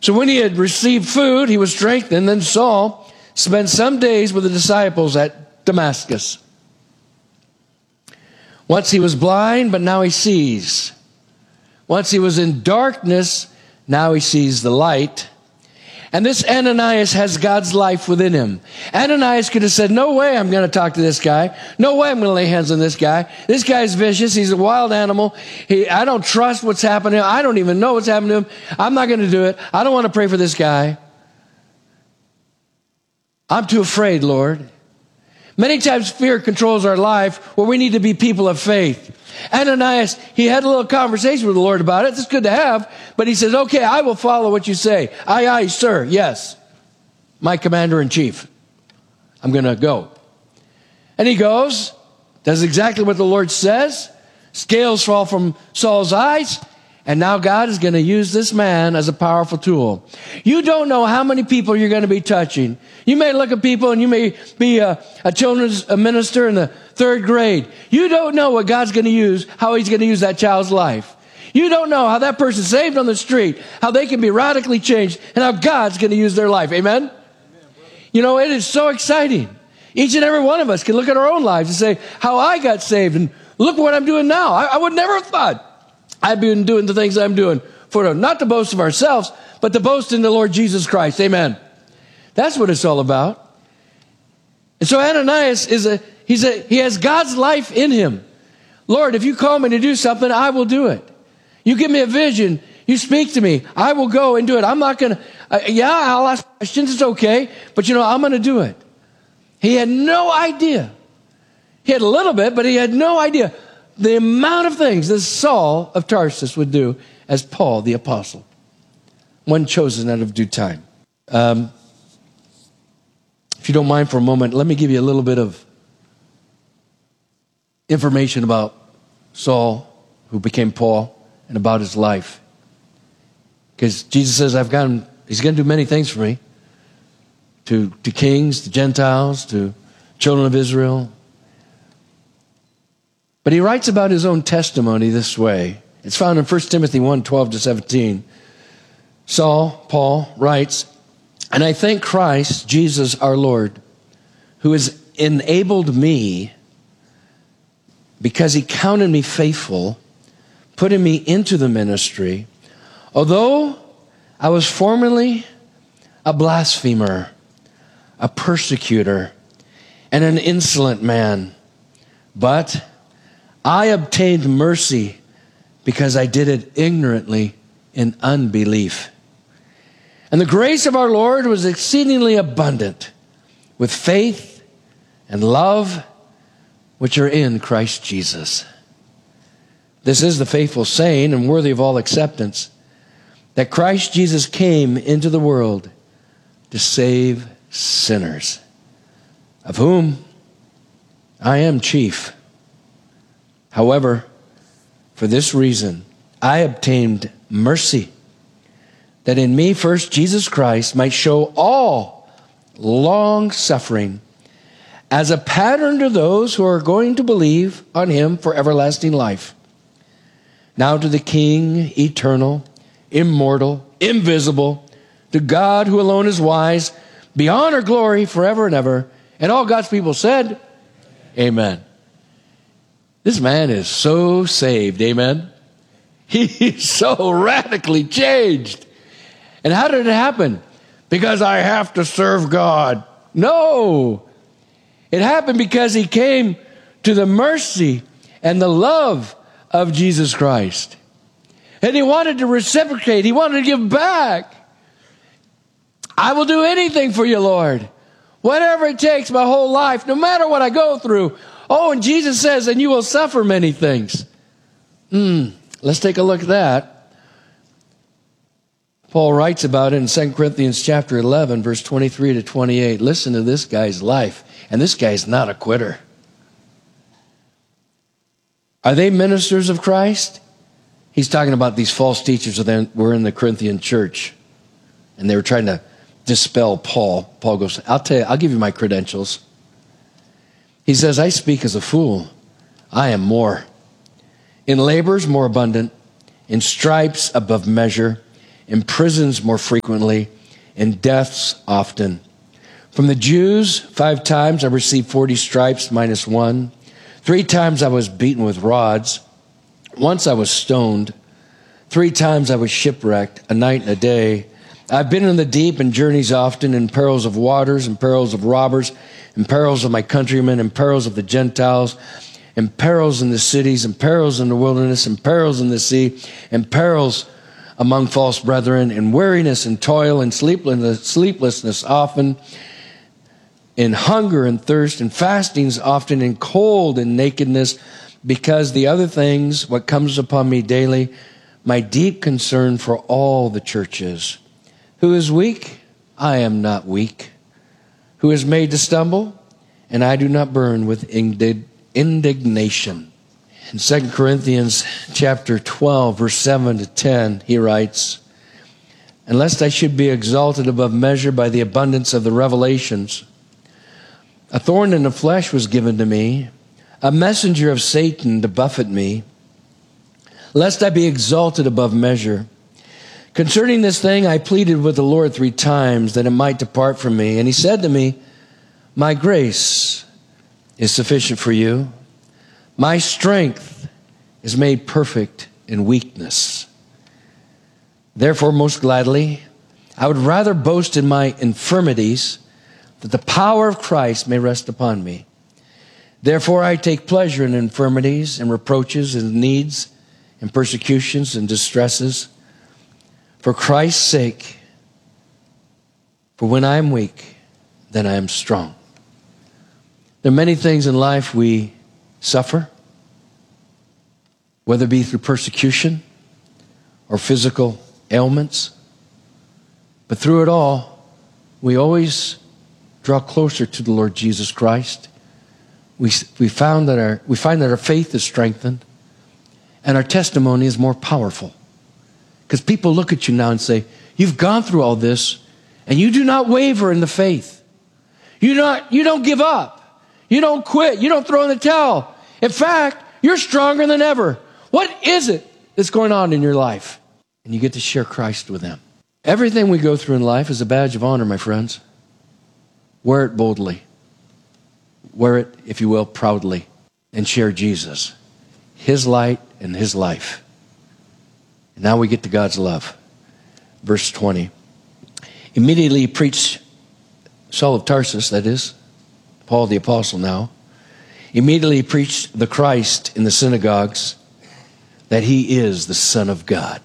So when he had received food, he was strengthened. Then Saul spent some days with the disciples at Damascus. Once he was blind, but now he sees. Once he was in darkness, now he sees the light. And this Ananias has God's life within him. Ananias could have said, no way I'm going to talk to this guy. No way I'm going to lay hands on this guy. This guy's vicious. He's a wild animal. I don't trust what's happening. I don't even know what's happening to him. I'm not going to do it. I don't want to pray for this guy. I'm too afraid, Lord. Many times fear controls our life where we need to be people of faith. Ananias, he had a little conversation with the Lord about it. It's good to have. But he says, okay, I will follow what you say. Aye, aye, sir. Yes. My commander-in-chief. I'm going to go. And he goes, does exactly what the Lord says. Scales fall from Saul's eyes. And now God is going to use this man as a powerful tool. You don't know how many people you're going to be touching. You may look at people and you may be a children's minister in the 3rd grade. You don't know what God's going to use, how he's going to use that child's life. You don't know how that person saved on the street, how they can be radically changed, and how God's going to use their life. Amen? You know, it is so exciting. Each and every one of us can look at our own lives and say, how I got saved, and look what I'm doing now. I would never have thought I've been doing the things I'm doing for not to boast of ourselves, but to boast in the Lord Jesus Christ. Amen. That's what it's all about. And so Ananias he has God's life in him. Lord, if you call me to do something, I will do it. You give me a vision. You speak to me. I will go and do it. I'm not going to, I'll ask questions. It's okay. But I'm going to do it. He had no idea. He had a little bit, but he had no idea the amount of things that Saul of Tarsus would do as Paul the apostle, one chosen out of due time. If you don't mind for a moment, let me give you a little bit of information about Saul, who became Paul, and about his life. Because Jesus says, he's going to do many things for me. To kings, to Gentiles, to children of Israel. But he writes about his own testimony this way. It's found in 1 Timothy 1:12-17. Paul writes, and I thank Christ, Jesus our Lord, who has enabled me, because he counted me faithful, putting me into the ministry, although I was formerly a blasphemer, a persecutor, and an insolent man. But I obtained mercy because I did it ignorantly in unbelief. And the grace of our Lord was exceedingly abundant with faith and love which are in Christ Jesus. This is the faithful saying and worthy of all acceptance, that Christ Jesus came into the world to save sinners, of whom I am chief. However, for this reason, I obtained mercy, that in me first Jesus Christ might show all long suffering as a pattern to those who are going to believe on him for everlasting life. Now to the King, eternal, immortal, invisible, to God who alone is wise, be honor, glory forever and ever. And all God's people said, amen. This man is so saved, amen. He's so radically changed. And how did it happen? Because I have to serve God. No. It happened because he came to the mercy and the love of Jesus Christ. And he wanted to reciprocate. He wanted to give back. I will do anything for you, Lord. Whatever it takes, my whole life, no matter what I go through. Oh, and Jesus says, and you will suffer many things. Let's take a look at that. Paul writes about it in 2 Corinthians chapter 11, verse 23-28. Listen to this guy's life. And this guy's not a quitter. Are they ministers of Christ? He's talking about these false teachers that were in the Corinthian church. And they were trying to dispel Paul. Paul goes, I'll tell you, I'll give you my credentials. He says, I speak as a fool. I am more. In labors more abundant, in stripes above measure, in prisons more frequently, in deaths often. From the Jews, 5 times I received 40 stripes minus 1. 3 times I was beaten with rods. Once I was stoned. 3 times I was shipwrecked, a night and a day. I've been in the deep in journeys often, in perils of waters, in perils of robbers, in perils of my countrymen, in perils of the Gentiles, in perils in the cities, in perils in the wilderness, in perils in the sea, in perils among false brethren, in weariness and toil and sleeplessness often, in hunger and thirst and fastings often, in cold and nakedness, because the other things, what comes upon me daily, my deep concern for all the churches. Who is weak? I am not weak. Who is made to stumble? And I do not burn with indignation. In 2 Corinthians chapter 12, verse 7 to 10, he writes, "And lest I should be exalted above measure by the abundance of the revelations, a thorn in the flesh was given to me, a messenger of Satan to buffet me, lest I be exalted above measure. Concerning this thing, I pleaded with the Lord 3 times that it might depart from me. And he said to me, my grace is sufficient for you. My strength is made perfect in weakness. Therefore, most gladly, I would rather boast in my infirmities, that the power of Christ may rest upon me. Therefore, I take pleasure in infirmities and reproaches and needs and persecutions and distresses, for Christ's sake. For when I am weak, then I am strong." There are many things in life we suffer, whether it be through persecution or physical ailments. But through it all, we always draw closer to the Lord Jesus Christ. We find that our faith is strengthened and our testimony is more powerful. Because people look at you now and say, you've gone through all this and you do not waver in the faith. You don't give up. You don't quit. You don't throw in the towel. In fact, you're stronger than ever. What is it that's going on in your life? And you get to share Christ with them. Everything we go through in life is a badge of honor, my friends. Wear it boldly. Wear it, if you will, proudly. And share Jesus, His light and His life. And now we get to God's love. Verse 20. Immediately he preached, Saul of Tarsus, that is, Paul the apostle now. Immediately he preached the Christ in the synagogues, that He is the Son of God.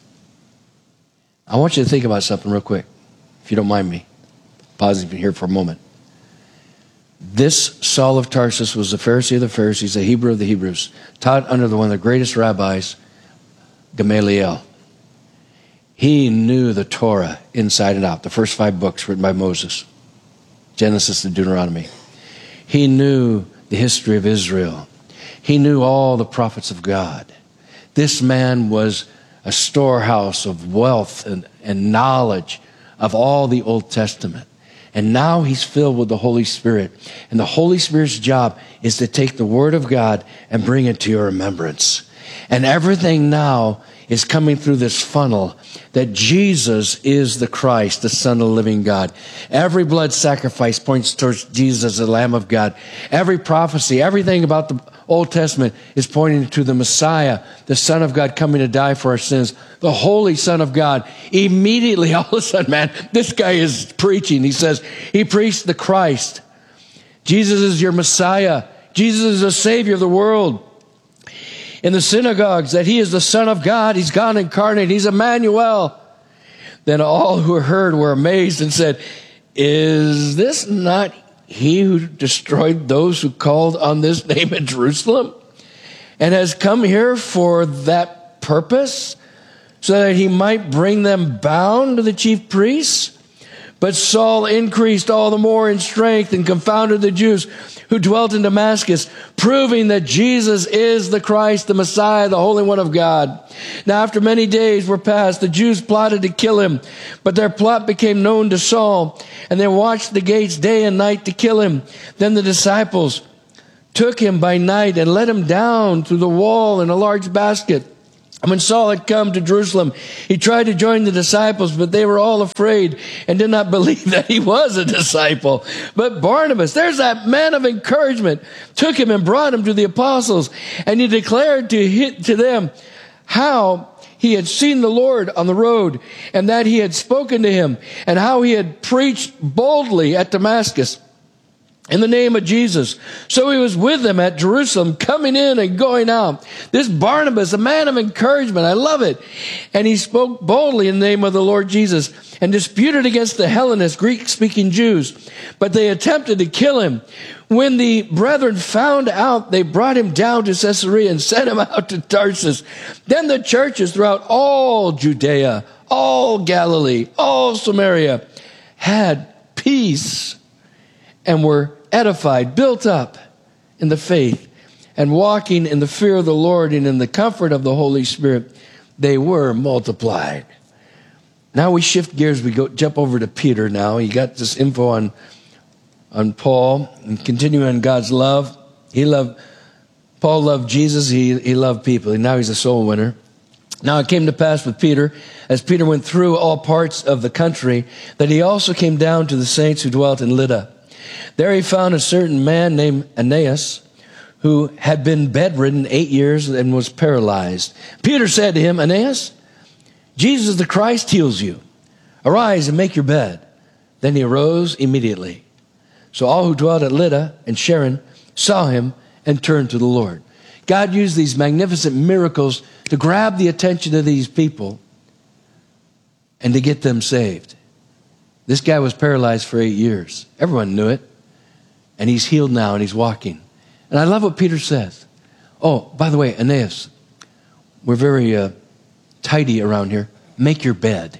I want you to think about something real quick, if you don't mind me. Pause here for a moment. This Saul of Tarsus was a Pharisee of the Pharisees, a Hebrew of the Hebrews, taught under one of the greatest rabbis, Gamaliel. He knew the Torah inside and out, the first 5 books written by Moses, Genesis to Deuteronomy. He knew the history of Israel. He knew all the prophets of God. This man was a storehouse of wealth and knowledge of all the Old Testament. And now he's filled with the Holy Spirit. And the Holy Spirit's job is to take the Word of God and bring it to your remembrance. And everything now is coming through this funnel that Jesus is the Christ, the Son of the living God. Every blood sacrifice points towards Jesus, the Lamb of God. Every prophecy, everything about the Old Testament is pointing to the Messiah, the Son of God coming to die for our sins, the Holy Son of God. Immediately, all of a sudden, man, this guy is preaching. He says, he preached the Christ. Jesus is your Messiah. Jesus is the Savior of the world. In the synagogues, that He is the Son of God. He's God incarnate. He's Emmanuel. Then all who heard were amazed and said, is this not He who destroyed those who called on this name in Jerusalem and has come here for that purpose, so that He might bring them bound to the chief priests? But Saul increased all the more in strength and confounded the Jews who dwelt in Damascus, proving that Jesus is the Christ, the Messiah, the Holy One of God. Now after many days were passed, the Jews plotted to kill Him, but their plot became known to Saul, and they watched the gates day and night to kill Him. Then the disciples took Him by night and let Him down through the wall in a large basket. And when Saul had come to Jerusalem, he tried to join the disciples, but they were all afraid and did not believe that he was a disciple. But Barnabas, there's that man of encouragement, took him and brought him to the apostles, and he declared to them how he had seen the Lord on the road, and that he had spoken to him, and how he had preached boldly at Damascus in the name of Jesus. So he was with them at Jerusalem, coming in and going out. This Barnabas, a man of encouragement. I love it. And he spoke boldly in the name of the Lord Jesus and disputed against the Hellenists, Greek-speaking Jews. But they attempted to kill him. When the brethren found out, they brought him down to Caesarea and sent him out to Tarsus. Then the churches throughout all Judea, all Galilee, all Samaria had peace and were edified, built up in the faith, and walking in the fear of the Lord and in the comfort of the Holy Spirit, they were multiplied. Now we shift gears. We jump over to Peter now. You got this info on Paul, and continue on God's love. Paul loved Jesus. He loved people. And now he's a soul winner. Now it came to pass with Peter, as Peter went through all parts of the country, that he also came down to the saints who dwelt in Lydda. There he found a certain man named Aeneas, who had been bedridden 8 years and was paralyzed. Peter said to him, Aeneas, Jesus the Christ heals you. Arise and make your bed. Then he arose immediately. So all who dwelt at Lydda and Sharon saw him and turned to the Lord. God used these magnificent miracles to grab the attention of these people and to get them saved. This guy was paralyzed for 8 years. Everyone knew it. And he's healed now and he's walking. And I love what Peter says. Oh, by the way, Aeneas, we're very tidy around here. Make your bed.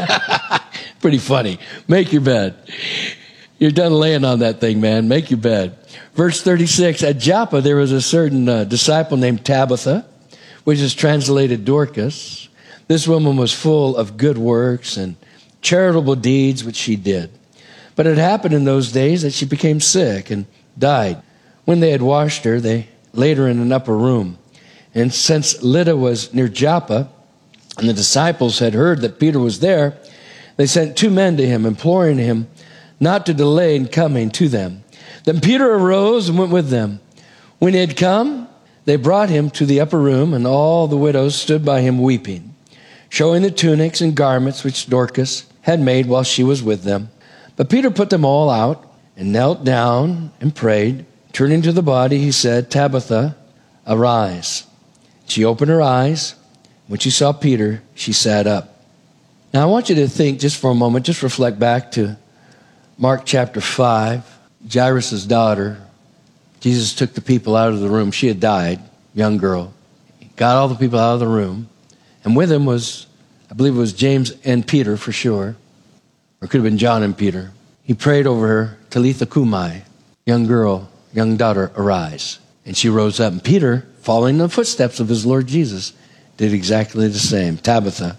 Pretty funny. Make your bed. You're done laying on that thing, man. Make your bed. Verse 36, at Joppa there was a certain disciple named Tabitha, which is translated Dorcas. This woman was full of good works and charitable deeds which she did. But it happened in those days that she became sick and died. When they had washed her, they laid her in an upper room. And since Lydda was near Joppa, and the disciples had heard that Peter was there, they sent 2 men to him, imploring him not to delay in coming to them. Then Peter arose and went with them. When he had come, they brought him to the upper room, and all the widows stood by him weeping, showing the tunics and garments which Dorcas had made while she was with them. But Peter put them all out and knelt down and prayed. Turning to the body, he said, Tabitha, arise. She opened her eyes. When she saw Peter, she sat up. Now I want you to think just for a moment, just reflect back to Mark chapter 5, Jairus' daughter. Jesus took the people out of the room. She had died, young girl. He got all the people out of the room. And with him was, I believe it was James and Peter for sure. Or it could have been John and Peter. He prayed over her, Talitha Kumai, young girl, young daughter, arise. And she rose up. And Peter, following the footsteps of his Lord Jesus, did exactly the same. Tabitha,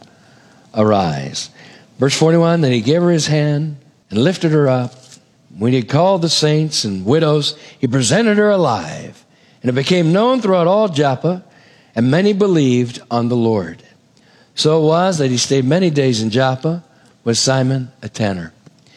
arise. Verse 41, then he gave her his hand and lifted her up. When he had called the saints and widows, he presented her alive. And it became known throughout all Joppa, and many believed on the Lord. So it was that he stayed many days in Joppa with Simon a tanner.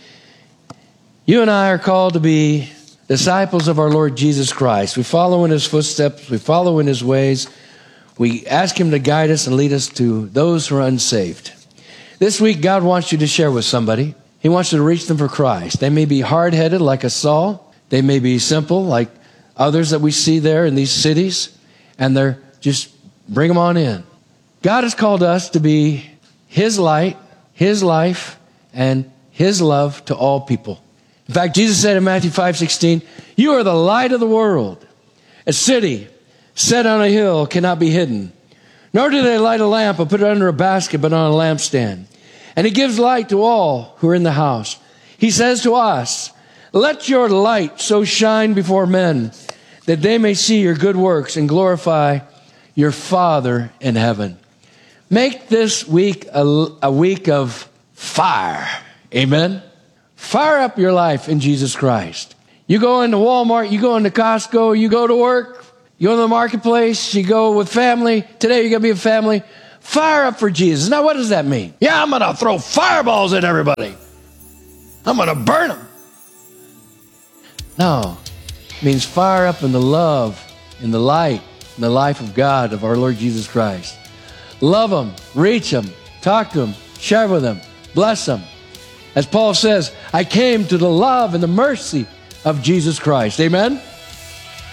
You and I are called to be disciples of our Lord Jesus Christ. We follow in his footsteps. We follow in his ways. We ask him to guide us and lead us to those who are unsaved. This week, God wants you to share with somebody. He wants you to reach them for Christ. They may be hard-headed like a Saul. They may be simple like others that we see there in these cities. And they're just bring them on in. God has called us to be his light, his life, and his love to all people. In fact, Jesus said in Matthew 5:16, you are the light of the world. A city set on a hill cannot be hidden. Nor do they light a lamp and put it under a basket, but on a lampstand. And it gives light to all who are in the house. He says to us, let your light so shine before men that they may see your good works and glorify your Father in heaven. Make this week a week of fire. Amen. Fire up your life in Jesus Christ. You go into Walmart, you go into Costco, you go to work, You go to the marketplace, you go with family. Today you're going to be a family. Fire up for Jesus. Now what does that mean? Yeah, I'm going to throw fireballs at everybody. I'm going to burn them. No. It means fire up in the love, in the light, in the life of God, of our Lord Jesus Christ. Love them, reach them, talk to them, share with them, bless them. As Paul says, I came to the love and the mercy of Jesus Christ. Amen?